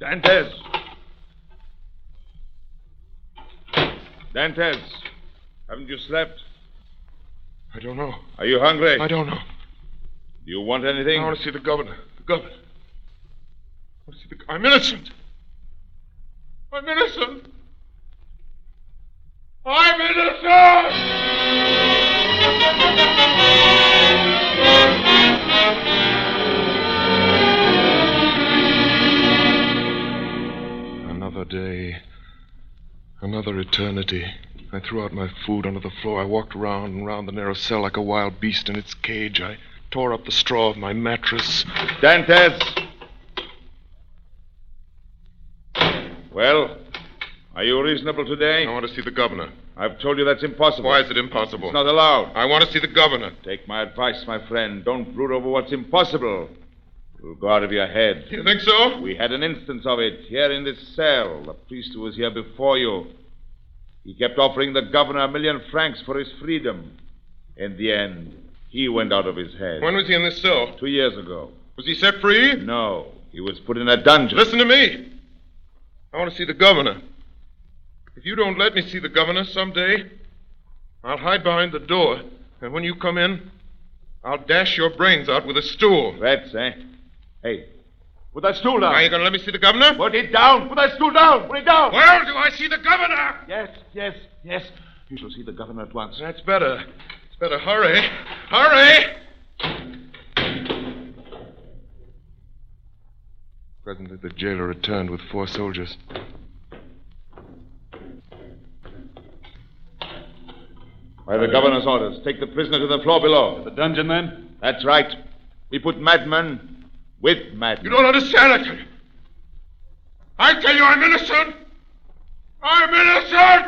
Dantes! Dantes! Haven't you slept? I don't know. Are you hungry? I don't know. Do you want anything? I want to see the governor. The governor. I want to see the... I'm innocent. I'm innocent. I'm innocent! Another day. Another eternity. I threw out my food onto the floor. I walked around and round the narrow cell like a wild beast in its cage. I tore up the straw of my mattress. Dantes! Well, are you reasonable today? I want to see the governor. I've told you that's impossible. Why is it impossible? It's not allowed. I want to see the governor. Take my advice, my friend. Don't brood over what's impossible. It'll go out of your head. You think so? We had an instance of it here in this cell. The priest who was here before you. He kept offering the governor 1 million francs for his freedom. In the end, he went out of his head. When was he in this cell? 2 years ago. Was he set free? No. He was put in a dungeon. Listen to me. I want to see the governor. If you don't let me see the governor someday, I'll hide behind the door. And when you come in, I'll dash your brains out with a stool. Threats, eh? Hey, put that stool down. Are you going to let me see the governor? Put it down. Put that stool down. Put it down. Well, do I see the governor? Yes. You shall see the governor at once. That's better. It's better. Hurry. Hurry! Presently, the jailer returned with 4 soldiers. By the governor's orders, take the prisoner to the floor below. The dungeon, then? That's right. We put madmen with madmen. You don't understand it. I tell you I'm innocent.